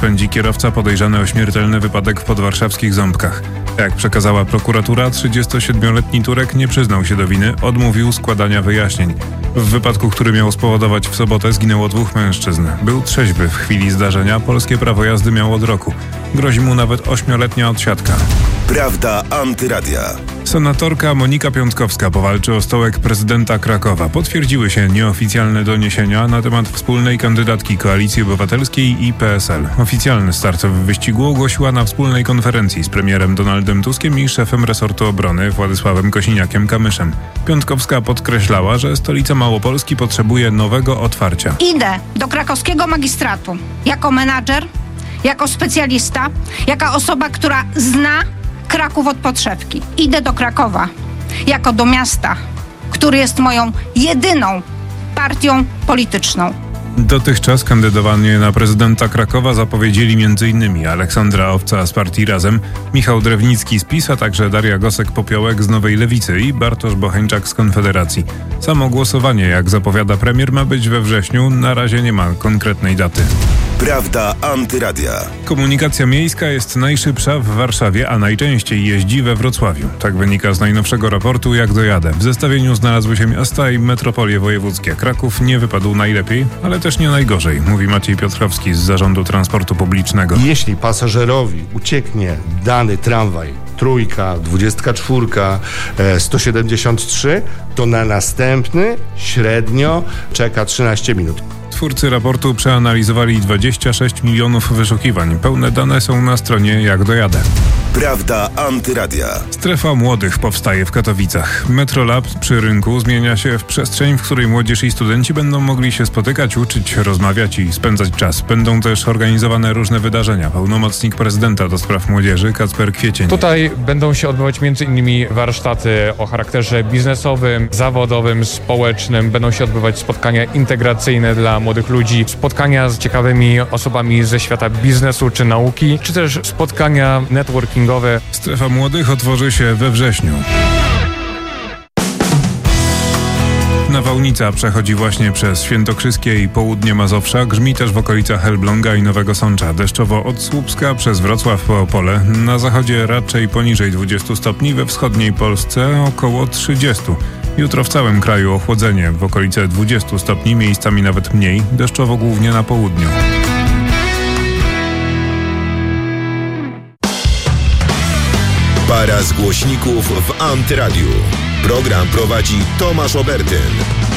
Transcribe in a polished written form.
spędzi kierowca podejrzany o śmiertelny wypadek w podwarszawskich Ząbkach. Jak przekazała prokuratura, 37-letni Turek nie przyznał się do winy, odmówił składania wyjaśnień. W wypadku, który miał spowodować w sobotę, zginęło 2 mężczyzn. Był trzeźwy w chwili zdarzenia, polskie prawo jazdy miał od roku. Grozi mu nawet 8-letnia odsiadka. Prawda Antyradia. Senatorka Monika Piątkowska powalczy o stołek prezydenta Krakowa. Potwierdziły się nieoficjalne doniesienia na temat wspólnej kandydatki Koalicji Obywatelskiej i PSL. Oficjalny start w wyścigu ogłosiła na wspólnej konferencji z premierem Donaldem Tuskiem i szefem resortu obrony Władysławem Kosiniakiem-Kamyszem. Piątkowska podkreślała, że stolica Małopolski potrzebuje nowego otwarcia. Idę do krakowskiego magistratu jako menadżer, jako specjalista, jako osoba, która zna Kraków od podszewki. Idę do Krakowa jako do miasta, który jest moją jedyną partią polityczną. Dotychczas kandydowanie na prezydenta Krakowa zapowiedzieli m.in. Aleksandra Owca z partii Razem, Michał Drewnicki z PiS, a także Daria Gosek-Popiołek z Nowej Lewicy i Bartosz Bocheńczak z Konfederacji. Samo głosowanie, jak zapowiada premier, ma być we wrześniu. Na razie nie ma konkretnej daty. Prawda Antyradia. Komunikacja miejska jest najszybsza w Warszawie, a najczęściej jeździ we Wrocławiu. Tak wynika z najnowszego raportu Jak dojadę. W zestawieniu znalazły się miasta i metropolie wojewódzkie. Kraków nie wypadł najlepiej, ale też nie najgorzej, mówi Maciej Piotrowski z Zarządu Transportu Publicznego. Jeśli pasażerowi ucieknie dany tramwaj, 3, 24, 173, to na następny średnio czeka 13 minut. Twórcy raportu przeanalizowali 26 milionów wyszukiwań. Pełne dane są na stronie Jak dojadę. Prawda Antyradia. Strefa młodych powstaje w Katowicach. Metrolab przy rynku zmienia się w przestrzeń, w której młodzież i studenci będą mogli się spotykać, uczyć, rozmawiać i spędzać czas. Będą też organizowane różne wydarzenia. Pełnomocnik prezydenta do spraw młodzieży Kacper Kwiecień. Tutaj będą się odbywać m.in. warsztaty o charakterze biznesowym, zawodowym, społecznym. Będą się odbywać spotkania integracyjne dla młodych ludzi, spotkania z ciekawymi osobami ze świata biznesu czy nauki, czy też spotkania networkingowe. Strefa młodych otworzy się we wrześniu. Nawałnica przechodzi właśnie przez Świętokrzyskie i południe Mazowsza, grzmi też w okolicach Elbląga i Nowego Sącza. Deszczowo od Słupska przez Wrocław po Opole. Na zachodzie raczej poniżej 20 stopni, we wschodniej Polsce około 30. Jutro w całym kraju ochłodzenie, w okolice 20 stopni, miejscami nawet mniej, deszczowo głównie na południu. Para z głośników w Antyradiu. Program prowadzi Tomasz Obertyn.